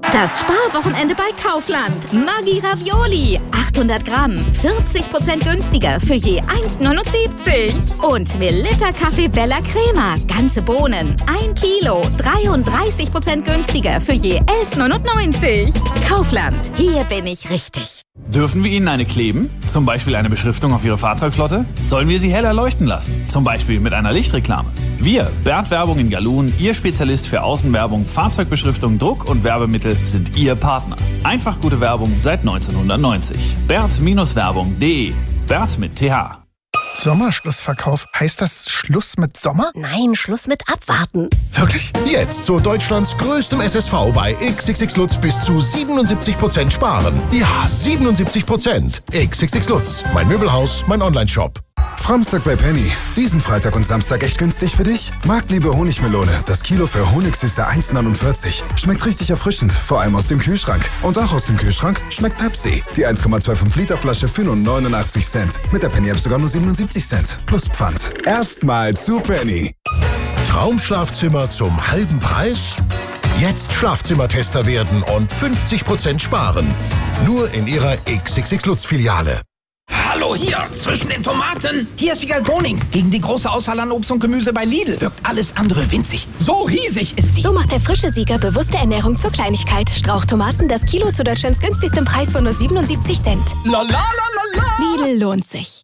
Das Sparwochenende bei Kaufland. Maggi Ravioli. 800 Gramm. 40% günstiger für je 1,79. Und Melitta Kaffee Bella Crema. Ganze Bohnen. 1 Kilo. 33% günstiger für je 11,99. Kaufland. Hier bin ich richtig. Dürfen wir Ihnen eine kleben? Zum Beispiel eine Beschriftung auf Ihre Fahrzeugflotte? Sollen wir sie heller leuchten lassen? Zum Beispiel mit einer Lichtreklame? Wir, Bernd Werbung in Galun, Ihr Spezialist für Außenwerbung, Fahrzeugbeschriftung, Druck und Werbemittel, sind Ihr Partner. Einfach gute Werbung seit 1990. Bert-Werbung.de. Bert mit TH. Sommerschlussverkauf. Heißt das Schluss mit Sommer? Nein, Schluss mit Abwarten. Wirklich? Jetzt zu Deutschlands größtem SSV bei XXX Lutz bis zu 77% sparen. Ja, 77%. XXX Lutz. Mein Möbelhaus, mein Onlineshop. Framstag bei Penny. Diesen Freitag und Samstag echt günstig für dich? Marktliebe Honigmelone. Das Kilo für Honigsüße 1,49. Schmeckt richtig erfrischend, vor allem aus dem Kühlschrank. Und auch aus dem Kühlschrank schmeckt Pepsi. Die 1,25 Liter Flasche für nur 89 Cent. Mit der Penny-App sogar nur 77 Cent. Plus Pfand. Erstmal zu Penny. Traumschlafzimmer zum halben Preis? Jetzt Schlafzimmertester werden und 50% sparen. Nur in Ihrer XXX Lutz Filiale. Hallo hier, zwischen den Tomaten. Hier ist Wiegald Boning. Gegen die große Auswahl an Obst und Gemüse bei Lidl wirkt alles andere winzig. So riesig ist die. So macht der frische Sieger bewusste Ernährung zur Kleinigkeit. Strauchtomaten, das Kilo zu Deutschlands günstigstem Preis von nur 77 Cent. La la la la la. Lidl lohnt sich.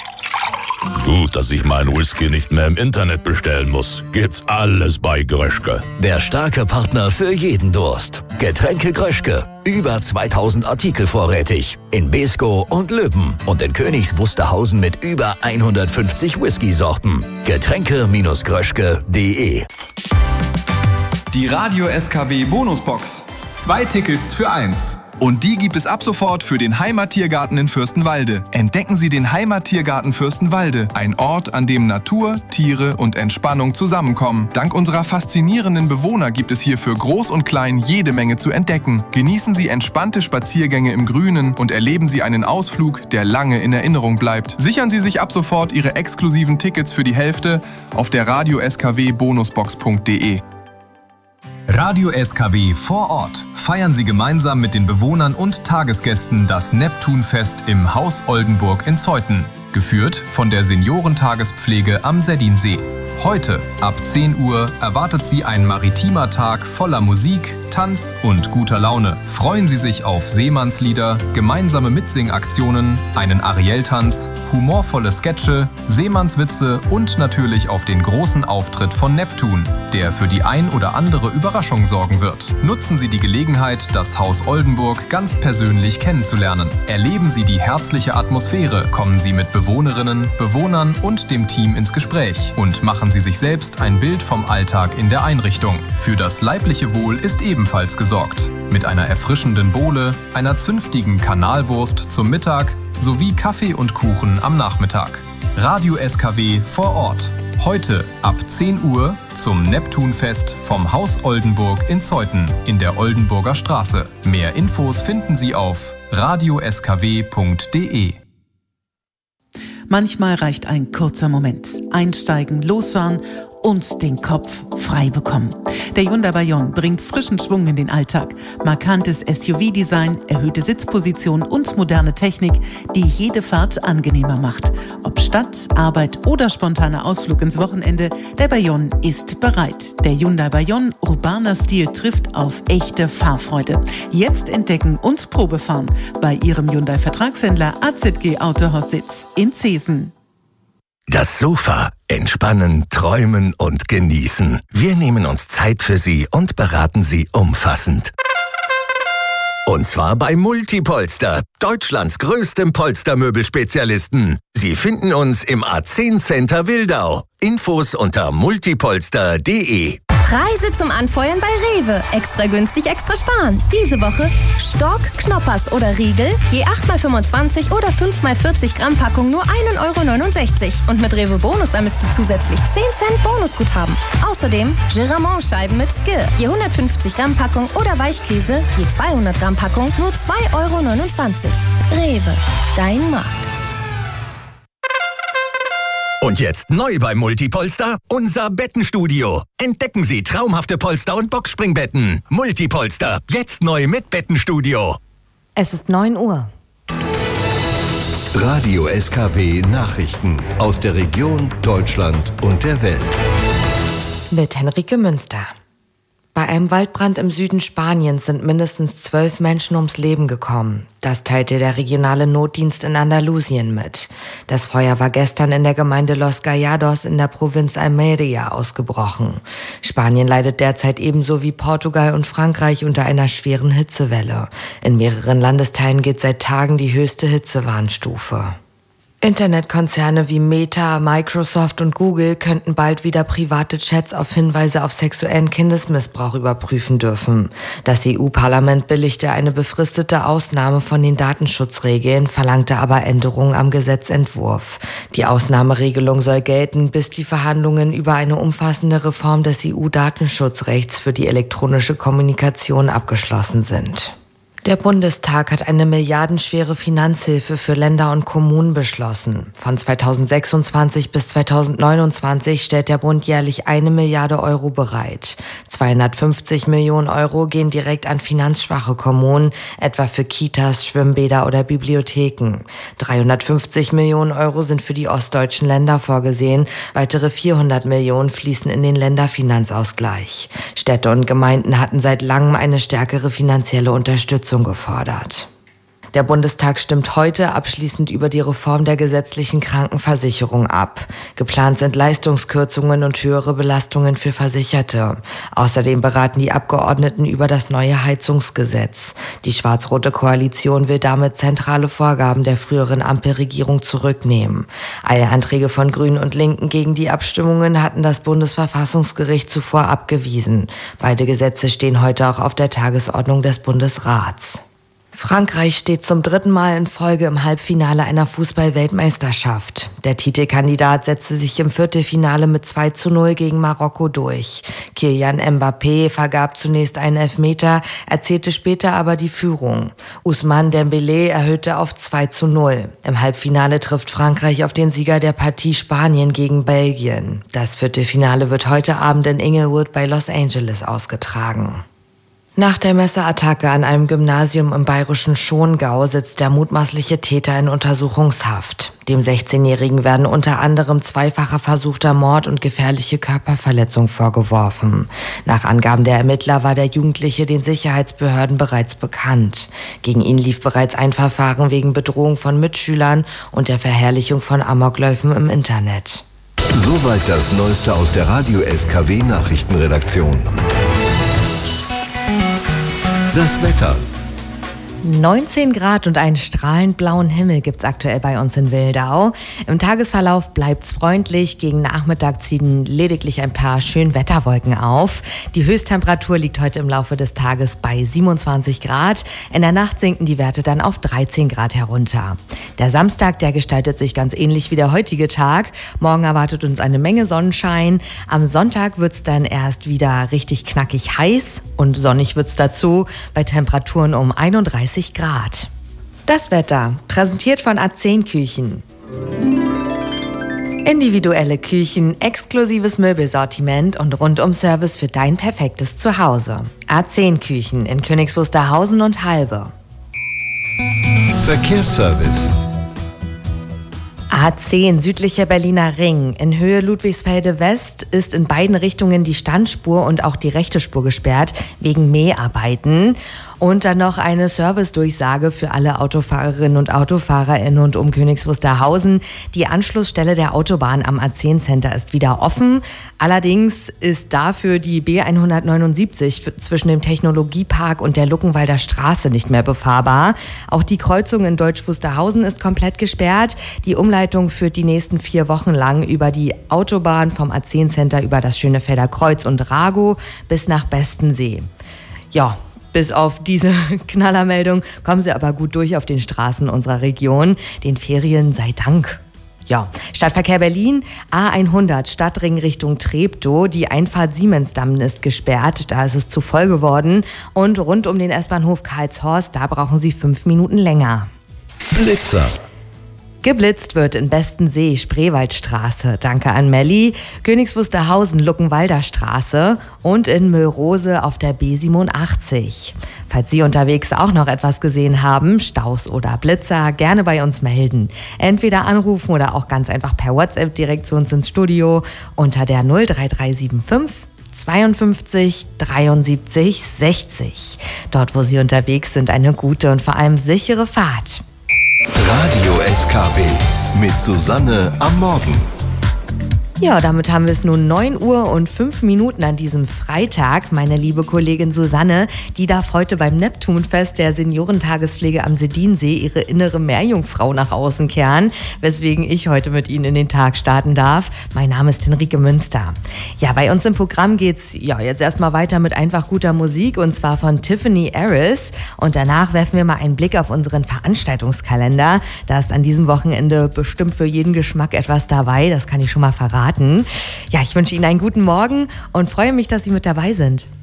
Gut, dass ich meinen Whisky nicht mehr im Internet bestellen muss. Gibt's alles bei Gröschke. Der starke Partner für jeden Durst. Getränke Gröschke. Über 2000 Artikel vorrätig. In Beeskow und Löben. Und in Königs Wusterhausen mit über 150 Whisky-Sorten. Getränke-gröschke.de. Die Radio SKW Bonusbox. 2 Tickets für 1. Und die gibt es ab sofort für den Heimattiergarten in Fürstenwalde. Entdecken Sie den Heimattiergarten Fürstenwalde. Ein Ort, an dem Natur, Tiere und Entspannung zusammenkommen. Dank unserer faszinierenden Bewohner gibt es hier für Groß und Klein jede Menge zu entdecken. Genießen Sie entspannte Spaziergänge im Grünen und erleben Sie einen Ausflug, der lange in Erinnerung bleibt. Sichern Sie sich ab sofort Ihre exklusiven Tickets für die Hälfte auf der radio-skw-bonusbox.de. Radio SKW vor Ort. Feiern Sie gemeinsam mit den Bewohnern und Tagesgästen das Neptunfest im Haus Oldenburg in Zeuthen. Geführt von der Seniorentagespflege am Seddinsee. Heute ab 10 Uhr erwartet Sie ein maritimer Tag voller Musik, Tanz und guter Laune. Freuen Sie sich auf Seemannslieder, gemeinsame Mitsingaktionen, einen Ariel-Tanz, humorvolle Sketche, Seemannswitze und natürlich auf den großen Auftritt von Neptun, der für die ein oder andere Überraschung sorgen wird. Nutzen Sie die Gelegenheit, das Haus Oldenburg ganz persönlich kennenzulernen. Erleben Sie die herzliche Atmosphäre, kommen Sie mit Bewohnerinnen, Bewohnern und dem Team ins Gespräch und machen Sie sich selbst ein Bild vom Alltag in der Einrichtung. Für das leibliche Wohl ist ebenfalls gesorgt. Mit einer erfrischenden Bowle, einer zünftigen Kanalwurst zum Mittag sowie Kaffee und Kuchen am Nachmittag. Radio SKW vor Ort. Heute ab 10 Uhr zum Neptunfest vom Haus Oldenburg in Zeuthen in der Oldenburger Straße. Mehr Infos finden Sie auf radioskw.de. Manchmal reicht ein kurzer Moment. Einsteigen, losfahren und den Kopf frei bekommen. Der Hyundai Bayon bringt frischen Schwung in den Alltag. Markantes SUV-Design, erhöhte Sitzposition und moderne Technik, die jede Fahrt angenehmer macht. Ob Stadt, Arbeit oder spontaner Ausflug ins Wochenende, der Bayon ist bereit. Der Hyundai Bayon, urbaner Stil, trifft auf echte Fahrfreude. Jetzt entdecken und Probefahren bei Ihrem Hyundai-Vertragshändler AZG Autohaus Sitz in Zeesen. Das Sofa. Entspannen, träumen und genießen. Wir nehmen uns Zeit für Sie und beraten Sie umfassend. Und zwar bei Multipolster, Deutschlands größtem Polstermöbelspezialisten. Sie finden uns im A10 Center Wildau. Infos unter multipolster.de. Preise zum Anfeuern bei Rewe. Extra günstig, extra sparen. Diese Woche Stork, Knoppers oder Riegel, je 8x25 oder 5x40 Gramm Packung nur 1,69 €. Und mit Rewe Bonus ermisst du zusätzlich 10 Cent Bonusguthaben. Außerdem Giramont-Scheiben mit Skir, je 150 Gramm Packung oder Weichkäse, je 200 Gramm Packung nur 2,29 €. Rewe, dein Markt. Und jetzt neu bei Multipolster, unser Bettenstudio. Entdecken Sie traumhafte Polster- und Boxspringbetten. Multipolster, jetzt neu mit Bettenstudio. Es ist 9 Uhr. Radio SKW Nachrichten aus der Region, Deutschland und der Welt. Mit Henrike Münster. Bei einem Waldbrand im Süden Spaniens sind mindestens 12 Menschen ums Leben gekommen. Das teilte der regionale Notdienst in Andalusien mit. Das Feuer war gestern in der Gemeinde Los Gallados in der Provinz Almería ausgebrochen. Spanien leidet derzeit ebenso wie Portugal und Frankreich unter einer schweren Hitzewelle. In mehreren Landesteilen gilt seit Tagen die höchste Hitzewarnstufe. Internetkonzerne wie Meta, Microsoft und Google könnten bald wieder private Chats auf Hinweise auf sexuellen Kindesmissbrauch überprüfen dürfen. Das EU-Parlament billigte eine befristete Ausnahme von den Datenschutzregeln, verlangte aber Änderungen am Gesetzentwurf. Die Ausnahmeregelung soll gelten, bis die Verhandlungen über eine umfassende Reform des EU-Datenschutzrechts für die elektronische Kommunikation abgeschlossen sind. Der Bundestag hat eine milliardenschwere Finanzhilfe für Länder und Kommunen beschlossen. Von 2026 bis 2029 stellt der Bund jährlich 1 Milliarde Euro bereit. 250 Millionen Euro gehen direkt an finanzschwache Kommunen, etwa für Kitas, Schwimmbäder oder Bibliotheken. 350 Millionen Euro sind für die ostdeutschen Länder vorgesehen. Weitere 400 Millionen fließen in den Länderfinanzausgleich. Städte und Gemeinden hatten seit langem eine stärkere finanzielle Unterstützung gefordert. Der Bundestag stimmt heute abschließend über die Reform der gesetzlichen Krankenversicherung ab. Geplant sind Leistungskürzungen und höhere Belastungen für Versicherte. Außerdem beraten die Abgeordneten über das neue Heizungsgesetz. Die schwarz-rote Koalition will damit zentrale Vorgaben der früheren Ampelregierung zurücknehmen. Eilanträge von Grünen und Linken gegen die Abstimmungen hatten das Bundesverfassungsgericht zuvor abgewiesen. Beide Gesetze stehen heute auch auf der Tagesordnung des Bundesrats. Frankreich steht zum 3. Mal in Folge im Halbfinale einer Fußball-Weltmeisterschaft. Der Titelkandidat setzte sich im Viertelfinale mit 2:0 gegen Marokko durch. Kylian Mbappé vergab zunächst einen Elfmeter, erzielte später aber die Führung. Ousmane Dembélé erhöhte auf 2:0. Im Halbfinale trifft Frankreich auf den Sieger der Partie Spanien gegen Belgien. Das Viertelfinale wird heute Abend in Inglewood bei Los Angeles ausgetragen. Nach der Messerattacke an einem Gymnasium im bayerischen Schongau sitzt der mutmaßliche Täter in Untersuchungshaft. Dem 16-Jährigen werden unter anderem zweifacher versuchter Mord und gefährliche Körperverletzung vorgeworfen. Nach Angaben der Ermittler war der Jugendliche den Sicherheitsbehörden bereits bekannt. Gegen ihn lief bereits ein Verfahren wegen Bedrohung von Mitschülern und der Verherrlichung von Amokläufen im Internet. Soweit das Neueste aus der Radio SKW Nachrichtenredaktion. Das Wetter. 19 Grad und einen strahlend blauen Himmel gibt's aktuell bei uns in Wildau. Im Tagesverlauf bleibt's freundlich. Gegen Nachmittag ziehen lediglich ein paar Schönwetterwolken auf. Die Höchsttemperatur liegt heute im Laufe des Tages bei 27 Grad. In der Nacht sinken die Werte dann auf 13 Grad herunter. Der Samstag, der gestaltet sich ganz ähnlich wie der heutige Tag. Morgen erwartet uns eine Menge Sonnenschein. Am Sonntag wird's dann erst wieder richtig knackig heiß und sonnig wird's dazu bei Temperaturen um 31 Grad. Das Wetter, präsentiert von A10 Küchen. Individuelle Küchen, exklusives Möbelsortiment und Rundum-Service für dein perfektes Zuhause. A10 Küchen in Königs Wusterhausen und Halbe. Verkehrsservice. A10 südlicher Berliner Ring in Höhe Ludwigsfelde West ist in beiden Richtungen die Standspur und auch die rechte Spur gesperrt wegen Mäharbeiten. Und dann noch eine Servicedurchsage für alle Autofahrerinnen und Autofahrer in und um Königs Wusterhausen. Die Anschlussstelle der Autobahn am A10 Center ist wieder offen. Allerdings ist dafür die B179 zwischen dem Technologiepark und der Luckenwalder Straße nicht mehr befahrbar. Auch die Kreuzung in Deutsch Wusterhausen ist komplett gesperrt. Die Umleitung führt die nächsten 4 Wochen lang über die Autobahn vom A10 Center über das Schönefelder Kreuz und Rago bis nach Bestensee. Ja, bis auf diese Knallermeldung kommen Sie aber gut durch auf den Straßen unserer Region. Den Ferien sei Dank. Ja, Stadtverkehr Berlin, A100, Stadtring Richtung Treptow. Die Einfahrt Siemensdamm ist gesperrt, da ist es zu voll geworden. Und rund um den S-Bahnhof Karlshorst, da brauchen Sie 5 Minuten länger. Blitzer. Geblitzt wird in Bestensee, Spreewaldstraße. Danke an Melli. Königs Wusterhausen, Luckenwalder Straße und in Mölrose auf der B87. Falls Sie unterwegs auch noch etwas gesehen haben, Staus oder Blitzer, gerne bei uns melden. Entweder anrufen oder auch ganz einfach per WhatsApp direkt zu uns ins Studio unter der 03375 52 73 60. Dort, wo Sie unterwegs sind, eine gute und vor allem sichere Fahrt. Radio SKW mit Susanne am Morgen. Ja, damit haben wir es nun 9 Uhr und 5 Minuten an diesem Freitag. Meine liebe Kollegin Susanne, die darf heute beim Neptunfest der Seniorentagespflege am Sedinsee ihre innere Meerjungfrau nach außen kehren, weswegen ich heute mit Ihnen in den Tag starten darf. Mein Name ist Henrike Münster. Ja, bei uns im Programm geht's jetzt erstmal weiter mit einfach guter Musik, und zwar von Tiffany Harris. Und danach werfen wir mal einen Blick auf unseren Veranstaltungskalender. Da ist an diesem Wochenende bestimmt für jeden Geschmack etwas dabei, das kann ich schon mal verraten. Ja, ich wünsche Ihnen einen guten Morgen und freue mich, dass Sie mit dabei sind.